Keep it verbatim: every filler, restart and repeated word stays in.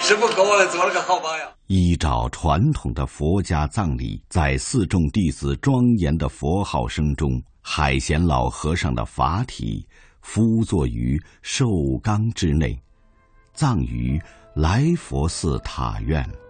师傅给我做了个好榜样。 依照传统的佛家葬礼，在四众弟子庄严的佛号声中，海贤老和尚的法体敷坐于寿缸之内，葬于来佛寺塔院。